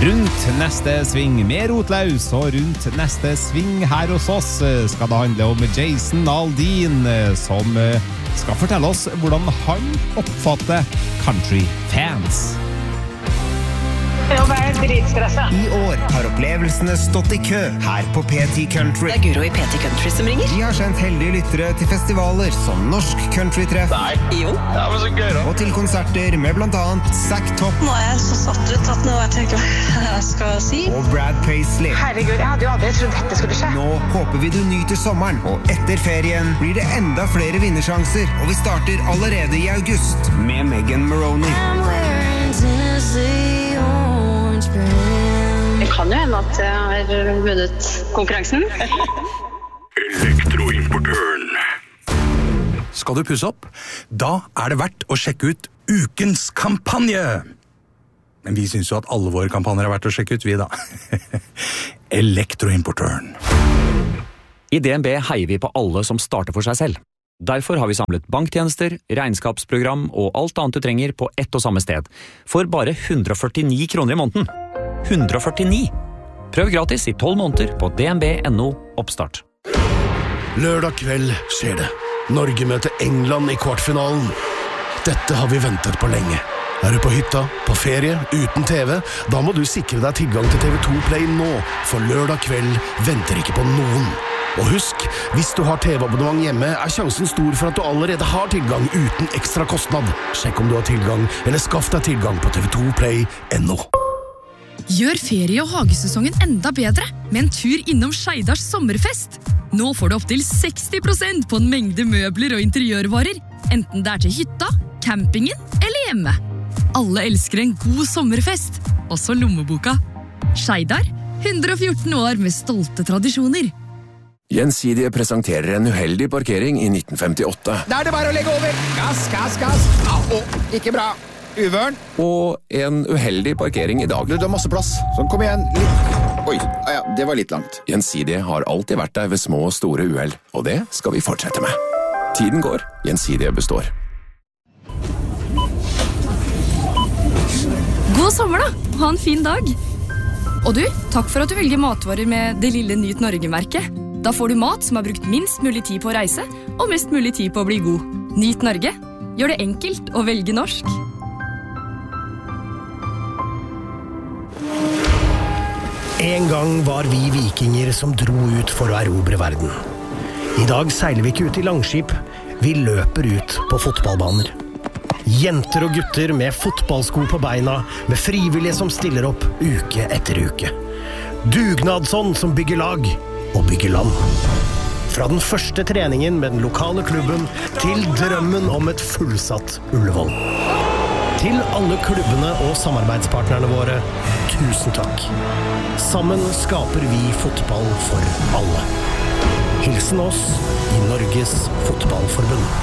Rundt neste sving med Rotlaus, og rundt neste sving her hos oss skal det handle om Jason Aldean, som skal fortelle oss hvordan han oppfatter country-fans. Jeg er dritstresset. I år har opplevelsene stått i kø her på PT Country. Det Guro i PT Country som ringer. De har sendt heldige lyttere til festivaler som Norsk Countrytreff. Nei. Jo. Ja, men så gøy da. Og til konserter med blant annet Zack Top. Nå er jeg så satt ut at nå vet jeg ikke hva jeg skal si. Og Brad Paisley. Herregud, jeg hadde jo aldri trodd dette skulle skje. Nå håper vi du nyter sommeren, og etter ferien blir det enda flere vinnersjanser. Og vi starter allerede i august med Megan Maroney. Det kan jo hende at jeg har vunnet konkurransen. Elektroimportøren. Skal du pusse opp? Da er det verdt å sjekke ut ukens kampanje. Men vi synes jo at alle våre kampanjer er verdt å sjekke ut, vi da. Elektroimportøren. I DNB heier vi på alle som starter for seg selv. Derfor har vi samlet banktjenester, regnskapsprogram og alt annet du trenger på ett og samme sted. For bare 149 kroner i måneden. 149! Prøv gratis i 12 måneder på dnb.no oppstart. Lørdag kveld skjer det. Norge møter England i kvartfinalen. Dette har vi ventet på lenge. Er du på hytta, på ferie, uten TV? Da må du sikre deg tilgang til TV2 Play nå, for lørdag kveld venter ikke på noen. Og husk, hvis du har TV-abonnement hjemme, er sjansen stor for at du allerede har tilgang uten ekstra kostnad. Sjekk om du har tilgang, eller skaff deg tilgang på tv2play.no. Gjør ferie- og hagesesongen enda bedre med en tur innom Skeidars sommerfest. Nå får du opp til 60% på en mengde møbler og interiørvarer, enten det er til hytta, campingen eller hjemme. Alle elsker en god sommerfest, også lommeboka. Skeidar, 114 år med stolte tradisjoner. Gjensidige presenterer en uheldig parkering i 1958. Da er det bare å legge over. Gass, gass, gass. Au, ikke bra. Uvørn. Og en uheldig parkering i dag. Du har masse plass. Sånn, kom igjen. Oi, ja, det var litt langt. Gjensidige har alltid vært der ved små og store uheld, og det skal vi fortsette med. Tiden går, Gjensidige består. God sommer da, ha en fin dag. Og du, takk for at du velger matvarer med det lille Nyt Norge-merket. Da får du mat som har brukt minst mulig tid på å reise, og mest mulig tid på å bli god. Nyt Norge. Gjør det enkelt å velge norsk. En gang var vi vikinger som dro ut for å erobre verden. I dag seiler vi ikke ut i langskip, vi løper ut på fotballbaner. Jenter og gutter med fotballsko på beina, med frivillige som stiller opp uke etter uke. Dugnadsånd som bygger lag og bygger land. Fra den første treningen med den lokale klubben til drømmen om et fullsatt Ullevål. Til alle klubbene og samarbeidspartnerne våre, tusen takk. Sammen skaper vi fotball for alle. Hilsen oss i Norges fotballforbund.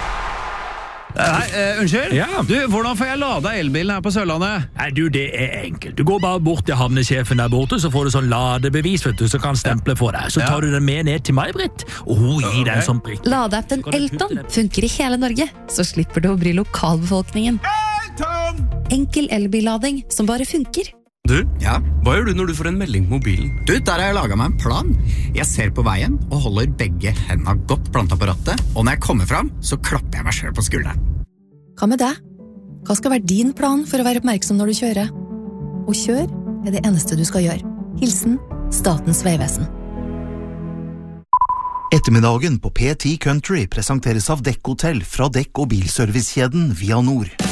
Hei, unnskyld? Ja. Du, hvordan får jeg lada elbilen her på Sørlandet? Nei, du, det er enkelt. Du går bare bort til havnesjefen der borte, så får du sånn ladebevis, vet du, så kan stemple for deg. Så tar du den med ned til meg, Britt, og hun gir deg en sånn prikk. Ladeappen Elton funker i hele Norge, så slipper du å bry lokalbefolkningen. Elton! Enkel elbillading som bare funker. Du, hva gjør du når du får en melding på mobilen? Du, der har jeg laget meg en plan. Jeg ser på veien og holder begge hendene godt plantet på rattet, og når jeg kommer fram, så klapper jeg meg selv på skulderen. Hva med deg? Hva skal være din plan for å være oppmerksom når du kjører? Og kjør er det eneste du skal gjøre. Hilsen Statens Vegvesen. Ettermiddagen på PT Country presenteres av Dekk Hotell fra Dekk- og bilservicekjeden Via Nord.